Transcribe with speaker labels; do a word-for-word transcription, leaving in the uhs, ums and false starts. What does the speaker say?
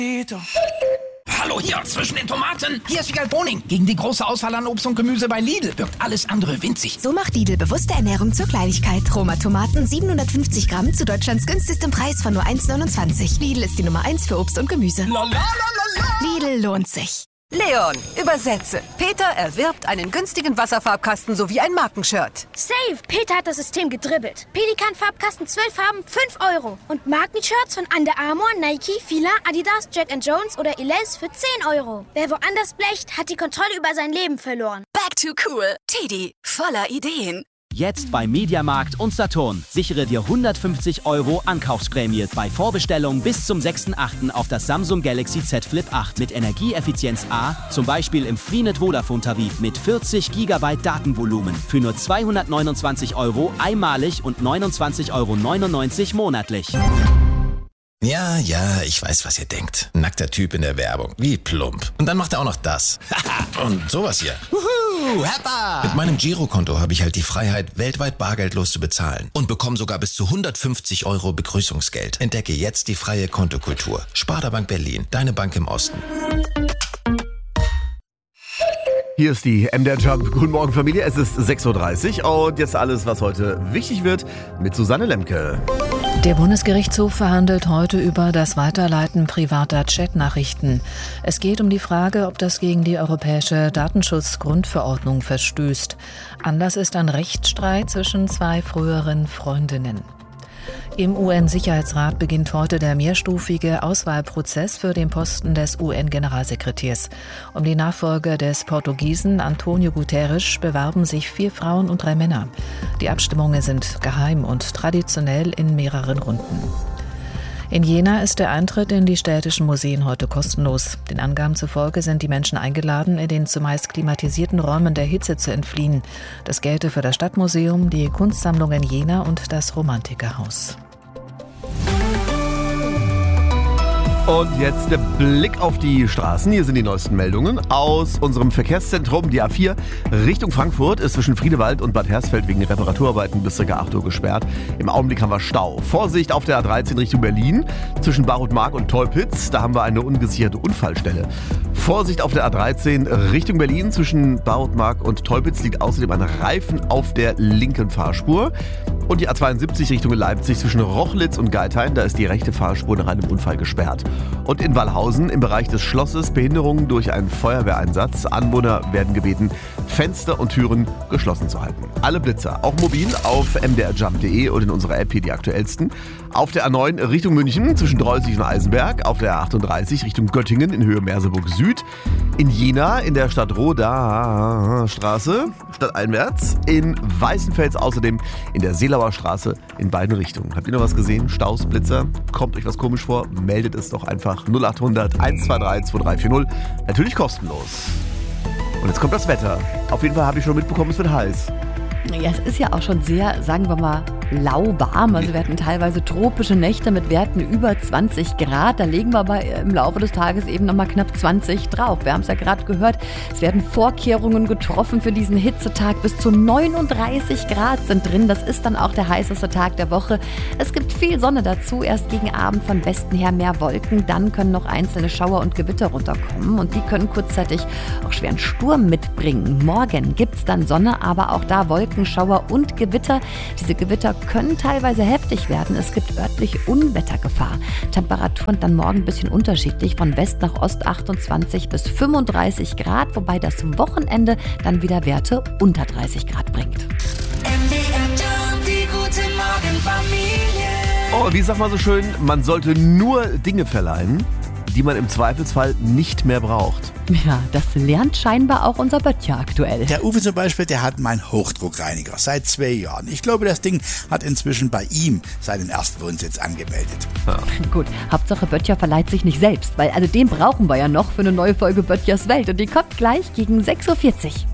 Speaker 1: Hallo hier, zwischen den Tomaten. Hier ist Wiegald Boning. Gegen die große Auswahl an Obst und Gemüse bei Lidl wirkt alles andere winzig.
Speaker 2: So macht Lidl bewusste Ernährung zur Kleinigkeit. Roma Tomaten siebenhundertfünfzig Gramm zu Deutschlands günstigstem Preis von nur eins neunundzwanzig. Lidl ist die Nummer eins für Obst und Gemüse.
Speaker 1: La, la, la, la, la.
Speaker 2: Lidl lohnt sich.
Speaker 3: Leon, übersetze. Peter erwirbt einen günstigen Wasserfarbkasten sowie ein Markenshirt.
Speaker 4: Safe! Peter hat das System gedribbelt. Pelikan-Farbkasten zwölf Farben, fünf Euro. Und Markenshirts von Under Armour, Nike, Fila, Adidas, Jack and Jones oder Elize für zehn Euro. Wer woanders blecht, hat die Kontrolle über sein Leben verloren.
Speaker 3: Back to cool. Teddy, voller Ideen.
Speaker 5: Jetzt bei Mediamarkt und Saturn. Sichere dir hundertfünfzig Euro Ankaufsprämie bei Vorbestellung bis zum sechsten achten auf das Samsung Galaxy Z Flip acht mit Energieeffizienz A, zum Beispiel im Freenet Vodafone Tarif mit vierzig Gigabyte Datenvolumen für nur zweihundertneunundzwanzig Euro einmalig und neunundzwanzig Euro neunundneunzig monatlich.
Speaker 6: Ja, ja, ich weiß, was ihr denkt. Nackter Typ in der Werbung. Wie plump. Und dann macht er auch noch das. Und sowas hier. Wuhu, Heppa! Mit meinem Girokonto habe ich halt die Freiheit, weltweit bargeldlos zu bezahlen. Und bekomme sogar bis zu hundertfünfzig Euro Begrüßungsgeld. Entdecke jetzt die freie Kontokultur. Sparda Bank Berlin. Deine Bank im Osten.
Speaker 7: Hier ist die M D R Jump. Guten Morgen, Familie. Es ist sechs Uhr dreißig und jetzt alles, was heute wichtig wird, mit Susanne Lemke.
Speaker 8: Der Bundesgerichtshof verhandelt heute über das Weiterleiten privater Chatnachrichten. Es geht um die Frage, ob das gegen die Europäische Datenschutzgrundverordnung verstößt. Anlass ist ein Rechtsstreit zwischen zwei früheren Freundinnen. Im U N-Sicherheitsrat beginnt heute der mehrstufige Auswahlprozess für den Posten des U N-Generalsekretärs. Um die Nachfolge des Portugiesen António Guterres bewerben sich vier Frauen und drei Männer. Die Abstimmungen sind geheim und traditionell in mehreren Runden. In Jena ist der Eintritt in die städtischen Museen heute kostenlos. Den Angaben zufolge sind die Menschen eingeladen, in den zumeist klimatisierten Räumen der Hitze zu entfliehen. Das gelte für das Stadtmuseum, die Kunstsammlung in Jena und das Romantikerhaus.
Speaker 7: Und jetzt der Blick auf die Straßen. Hier sind die neuesten Meldungen aus unserem Verkehrszentrum. Die A vier Richtung Frankfurt ist zwischen Friedewald und Bad Hersfeld wegen Reparaturarbeiten bis ca. acht Uhr gesperrt. Im Augenblick haben wir Stau. Vorsicht auf der A dreizehn Richtung Berlin zwischen Barutmark und Teupitz. Da haben wir eine ungesicherte Unfallstelle. Vorsicht auf der A dreizehn Richtung Berlin zwischen Barutmark und Teupitz liegt außerdem ein Reifen auf der linken Fahrspur. Und die A zweiundsiebzig Richtung Leipzig zwischen Rochlitz und Geithain, da ist die rechte Fahrspur nach einem Unfall gesperrt. Und in Wallhausen im Bereich des Schlosses Behinderungen durch einen Feuerwehreinsatz. Anwohner werden gebeten, Fenster und Türen geschlossen zu halten. Alle Blitzer, auch mobil, auf m d r jump punkt d e und in unserer App hier die aktuellsten. Auf der A neun Richtung München zwischen Dreußig und Eisenberg. Auf der A achtunddreißig Richtung Göttingen in Höhe Merseburg Süd. In Jena in der Stadt Roda Straße, stadteinwärts. In Weißenfels außerdem in der Seelauer Straße in beiden Richtungen. Habt ihr noch was gesehen? Staus, Blitzer? Kommt euch was komisch vor? Meldet es doch einfach null acht hundert eins zwei drei zwei drei vier null. Natürlich kostenlos. Und jetzt kommt das Wetter. Auf jeden Fall habe ich schon mitbekommen, es wird heiß.
Speaker 9: Ja, es ist ja auch schon sehr, sagen wir mal, lauwarm. Also wir hatten teilweise tropische Nächte mit Werten über zwanzig Grad. Da legen wir aber im Laufe des Tages eben nochmal knapp zwanzig drauf. Wir haben es ja gerade gehört, es werden Vorkehrungen getroffen für diesen Hitzetag. Bis zu neununddreißig Grad sind drin. Das ist dann auch der heißeste Tag der Woche. Es gibt viel Sonne dazu. Erst gegen Abend von Westen her mehr Wolken. Dann können noch einzelne Schauer und Gewitter runterkommen. Und die können kurzzeitig auch schweren Sturm mitbringen. Morgen gibt es dann Sonne, aber auch da Wolken, Schauer und Gewitter. Diese Gewitter können teilweise heftig werden. Es gibt örtlich Unwettergefahr. Temperaturen dann morgen ein bisschen unterschiedlich. Von West nach Ost achtundzwanzig bis fünfunddreißig Grad, wobei das Wochenende dann wieder Werte unter dreißig Grad bringt.
Speaker 10: M D R Jump, die gute Morgenfamilie.
Speaker 7: Oh, wie sagt man so schön, man sollte nur Dinge verleihen, die man im Zweifelsfall nicht mehr braucht.
Speaker 9: Ja, das lernt scheinbar auch unser Böttcher aktuell.
Speaker 11: Der Uwe zum Beispiel, der hat meinen Hochdruckreiniger seit zwei Jahren. Ich glaube, das Ding hat inzwischen bei ihm seinen ersten Wohnsitz angemeldet.
Speaker 9: Ja. Gut, Hauptsache Böttcher verleiht sich nicht selbst, weil also den brauchen wir ja noch für eine neue Folge Böttchers Welt und die kommt gleich gegen sechs Uhr vierzig.